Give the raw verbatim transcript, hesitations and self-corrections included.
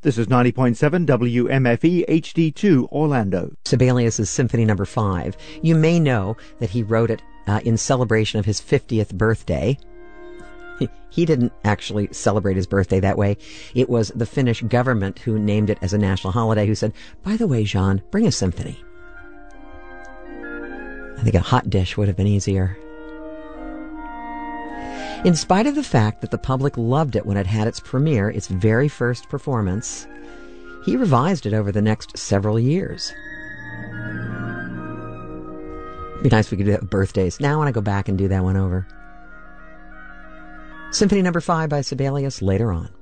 This is ninety point seven W M F E H D two Orlando. Sibelius' Symphony Number Five. You may know that he wrote it uh, in celebration of his fiftieth birthday. He didn't actually celebrate his birthday that way. It was the Finnish government who named it as a national holiday, who said, by the way, Jean, bring a symphony. I think a hot dish would have been easier. In spite of the fact that the public loved it when it had its premiere, its very first performance, he revised it over the next several years. It'd be nice if we could do that with birthdays. Now I want to go back and do that one over. Symphony Number Five by Sibelius later on.